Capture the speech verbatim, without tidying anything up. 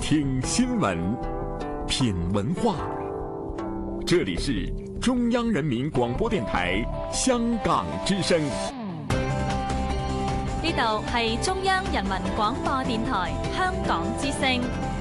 听新闻，品文化。这里是中央人民廣播電台香港之聲。 呢度係中央人民廣播電台香港之聲。